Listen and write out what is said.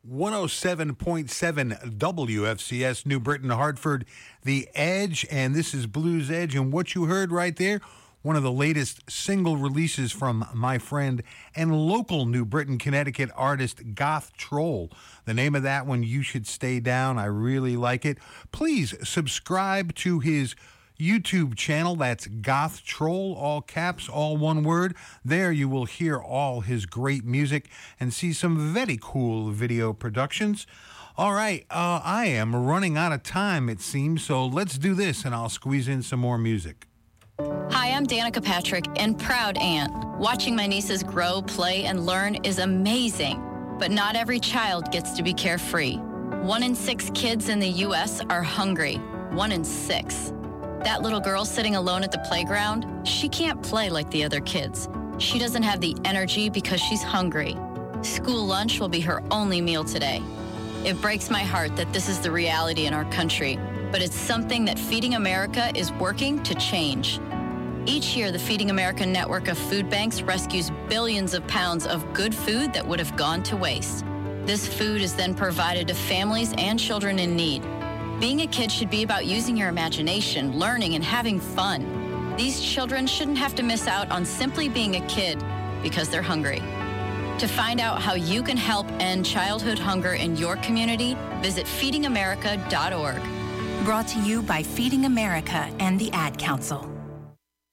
107.7 WFCS, New Britain, Hartford, The Edge, and this is Blues Edge. And what you heard right there, one of the latest single releases from my friend and local New Britain, Connecticut artist Goth Troll. The name of that one, You Should Stay Down. I really like it. Please subscribe to his YouTube channel. That's Goth Troll, all caps, all one word. There you will hear all his great music and see some very cool video productions. All right, I am running out of time, it seems, so let's do this and I'll squeeze in some more music. Hi, I'm Danica Patrick and proud aunt. Watching my nieces grow, play, and learn is amazing, but not every child gets to be carefree. 1 in 6 kids in the U.S. are hungry. 1 in 6. That little girl sitting alone at the playground, she can't play like the other kids. She doesn't have the energy because she's hungry. School lunch will be her only meal today. It breaks my heart that this is the reality in our country, but it's something that Feeding America is working to change. Each year, the Feeding America network of food banks rescues billions of pounds of good food that would have gone to waste. This food is then provided to families and children in need. Being a kid should be about using your imagination, learning, and having fun. These children shouldn't have to miss out on simply being a kid because they're hungry. To find out how you can help end childhood hunger in your community, visit feedingamerica.org. Brought to you by Feeding America and the Ad Council.